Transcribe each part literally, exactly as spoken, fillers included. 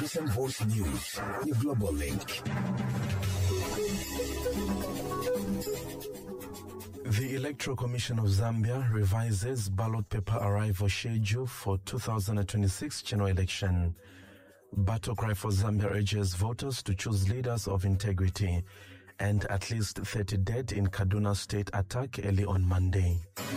Mission Voice News, your global link. The Electoral Commission of Zambia revises ballot paper arrival schedule for two thousand twenty-six general election. Battle Cry for Zambia urges voters to choose leaders of integrity, and at least thirty dead in Kaduna State attack early on Monday.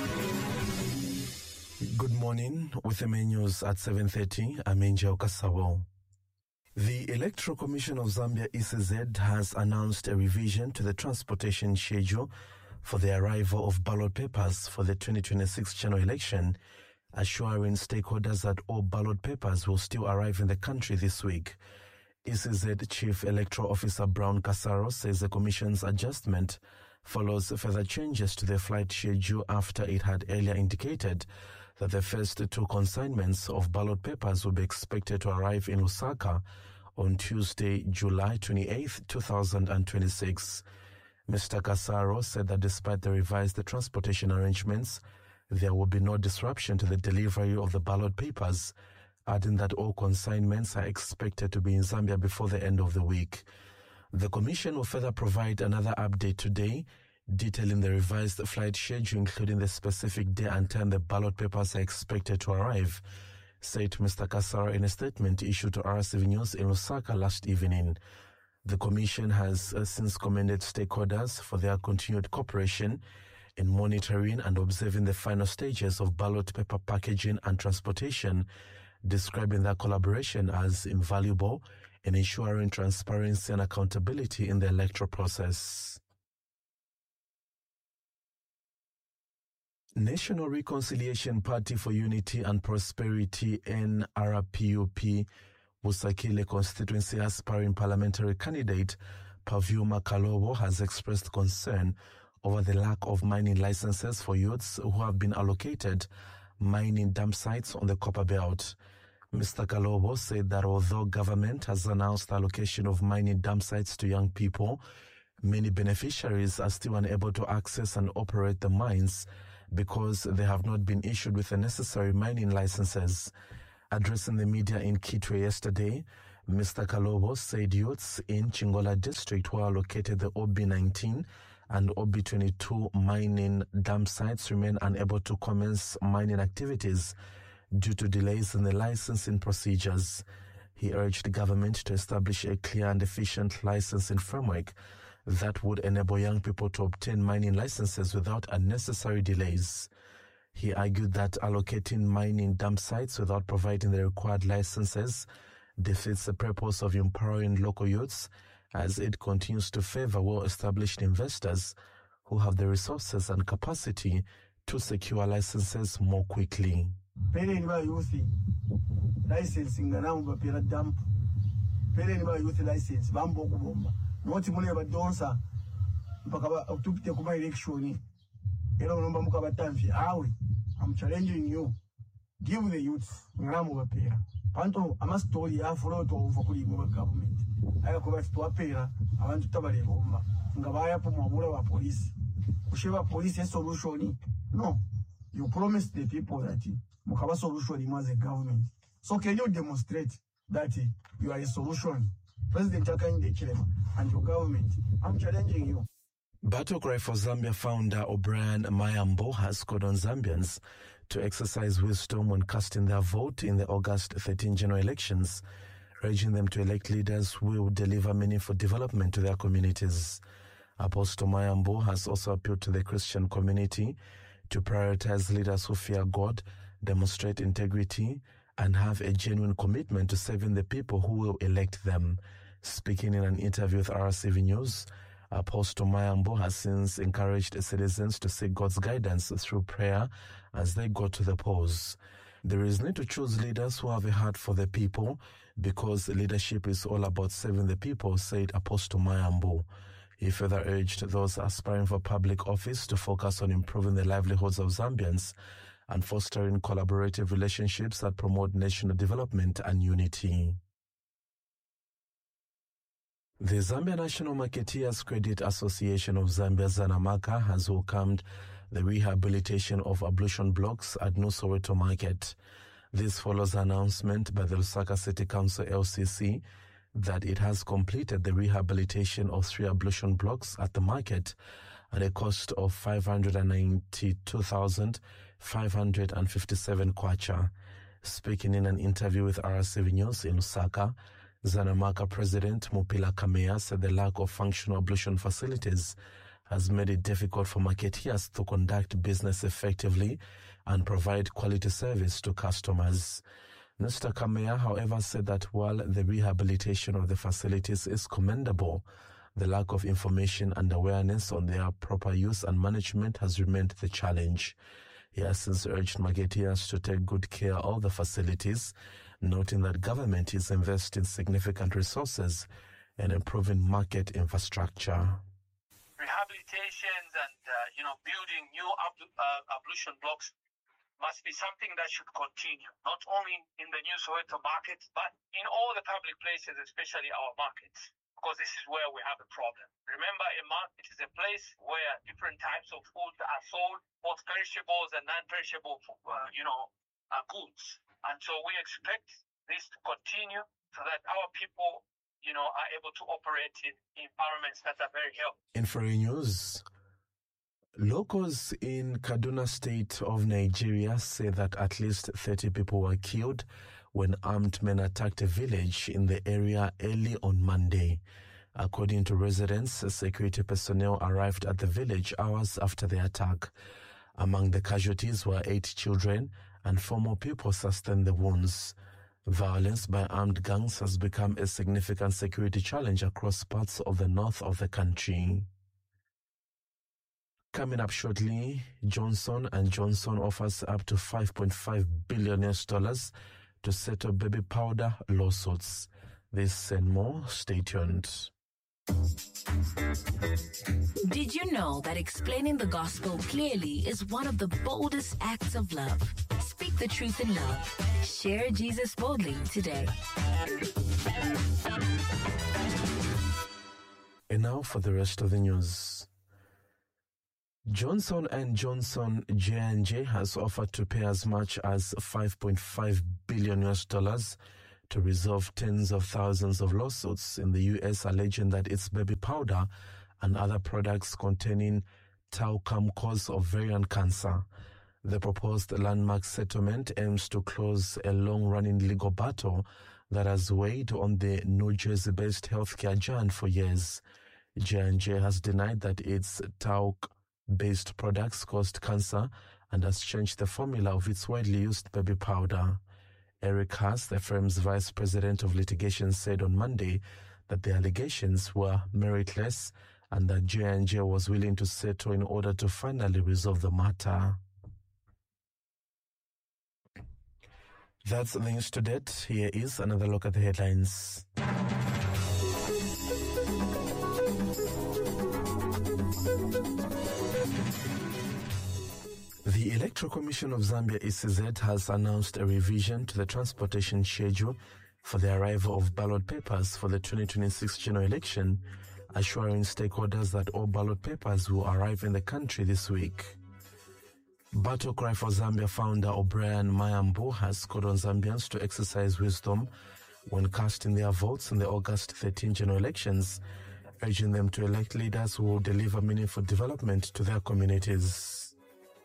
Good morning. With the main news at seven thirty, I'm Angel Kasawo. The Electoral Commission of Zambia E C Z has announced a revision to the transportation schedule for the arrival of ballot papers for the twenty twenty-six general election, assuring stakeholders that all ballot papers will still arrive in the country this week. E C Z Chief Electoral Officer Brown Casaro says the Commission's adjustment follows further changes to the flight schedule after it had earlier indicated that the first two consignments of ballot papers will be expected to arrive in Lusaka on Tuesday, July twenty-eighth, two thousand twenty-six. Mister Casaro said that despite the revised transportation arrangements, there will be no disruption to the delivery of the ballot papers, adding that all consignments are expected to be in Zambia before the end of the week. The Commission will further provide another update today, detailing the revised flight schedule, including the specific day and time the ballot papers are expected to arrive, said Mister Casaro in a statement issued to R C V News in Lusaka last evening. The Commission has uh, since commended stakeholders for their continued cooperation in monitoring and observing the final stages of ballot paper packaging and transportation, describing their collaboration as invaluable in ensuring transparency and accountability in the electoral process. National Reconciliation Party for Unity and Prosperity N R P U P Busakile constituency aspiring parliamentary candidate Pavuma Kalobo has expressed concern over the lack of mining licenses for youths who have been allocated mining dump sites on the Copper Belt. Mister Kalobo said that although government has announced the allocation of mining dump sites to young people, many beneficiaries are still unable to access and operate the mines because they have not been issued with the necessary mining licenses. Addressing the media in Kitwe yesterday, Mister Kalobo said youths in Chingola district who are located the O B nineteen and O B twenty-two mining dump sites remain unable to commence mining activities due to delays in the licensing procedures. He urged the government to establish a clear and efficient licensing framework that would enable young people to obtain mining licenses without unnecessary delays. He argued that allocating mining dump sites without providing the required licenses defeats the purpose of empowering local youths, as it continues to favor well-established investors who have the resources and capacity to secure licenses more quickly. Pele ni ba youth licensing na namu bapela dump. Pele ni ba youth license bambo kubomba. Noti mule ba donsa mpaka ba tupite kuma election. Ero nomba muka batamfi awe. I'm challenging you. Give the youth namu bapela. Panto ama story ya follow to ovokuli mu government. Aya ko bati twapela abantu tabale bomba. Ngabaya po mwabula wa police. Kusheba police a solution. No. You promised the people that Mukaba solution was a government. So can you demonstrate that you are a solution? President Jakande Chilema and your government. I'm challenging you. Battle Cry for Zambia founder O'Brien Mayambo has called on Zambians to exercise wisdom when casting their vote in the August thirteenth general elections, urging them to elect leaders who will deliver meaningful development to their communities. Apostle Mayambo has also appealed to the Christian community to prioritize leaders who fear God, demonstrate integrity, and have a genuine commitment to serving the people who will elect them. Speaking in an interview with R C V News, Apostle Mayambo has since encouraged citizens to seek God's guidance through prayer as they go to the polls. There is need to choose leaders who have a heart for the people, because leadership is all about serving the people, said Apostle Mayambo. He further urged those aspiring for public office to focus on improving the livelihoods of Zambians and fostering collaborative relationships that promote national development and unity. The Zambia National Marketeers Credit Association of Zambia, Zanamaka, has welcomed the rehabilitation of ablution blocks at New Soweto Market. This follows an announcement by the Lusaka City Council L C C that it has completed the rehabilitation of three ablution blocks at the market at a cost of five hundred ninety-two thousand five hundred fifty-seven kwacha. Speaking in an interview with R S C V News in Lusaka, Zanamaka President Mupila Kamea said the lack of functional ablution facilities has made it difficult for marketeers to conduct business effectively and provide quality service to customers. Mister Kamea, however, said that while the rehabilitation of the facilities is commendable, the lack of information and awareness on their proper use and management has remained the challenge. He has since urged marketeers to take good care of the facilities, noting that government is investing significant resources in improving market infrastructure. Rehabilitations and, uh, you know, building new ab- uh, ablution blocks must be something that should continue, not only in the New Soweto market, but in all the public places, especially our markets, because this is where we have a problem. Remember, a market is a place where different types of food are sold, both perishables and non-perishable, uh, you know, uh, goods. And so we expect this to continue so that our people, you know, are able to operate in environments that are very healthy. In Foreign News, locals in Kaduna State of Nigeria say that at least thirty people were killed when armed men attacked a village in the area early on Monday. According to residents, security personnel arrived at the village hours after the attack. Among the casualties were eight children, and four more people sustained the wounds. Violence by armed gangs has become a significant security challenge across parts of the north of the country. Coming up shortly, Johnson and Johnson offers up to five point five billion U S dollars to settle baby powder lawsuits. This and more, stay tuned. Did you know that explaining the gospel clearly is one of the boldest acts of love? Speak the truth in love. Share Jesus boldly today. And now for the rest of the news. Johnson and Johnson J and J has offered to pay as much as five point five billion U S dollars to resolve tens of thousands of lawsuits in the U S alleging that its baby powder and other products containing talcum cause ovarian cancer. The proposed landmark settlement aims to close a long-running legal battle that has weighed on the New Jersey-based healthcare giant for years. J and J has denied that its talc-based products caused cancer and has changed the formula of its widely used baby powder. Eric Haas, the firm's vice president of litigation, said on Monday that the allegations were meritless and that J and J was willing to settle in order to finally resolve the matter. That's the news to date. Here is another look at the headlines. The Electoral Commission of Zambia E C Z has announced a revision to the transportation schedule for the arrival of ballot papers for the twenty twenty-six general election, assuring stakeholders that all ballot papers will arrive in the country this week. Battle Cry for Zambia founder O'Brien Mayambu has called on Zambians to exercise wisdom when casting their votes in the August thirteenth general elections, urging them to elect leaders who will deliver meaningful development to their communities.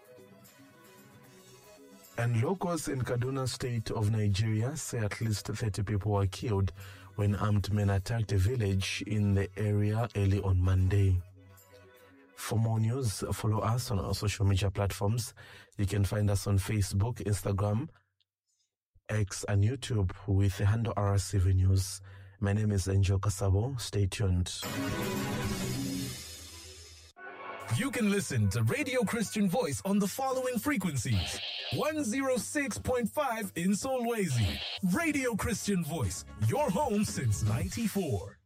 And locals in Kaduna State of Nigeria say at least thirty people were killed when armed men attacked a village in the area early on Monday. For more news, follow us on our social media platforms. You can find us on Facebook, Instagram, X, and YouTube with the handle R S C V News. My name is Angel Kasabo. Stay tuned. You can listen to Radio Christian Voice on the following frequencies. one oh six point five in Solwezi. Radio Christian Voice, your home since ninety-four.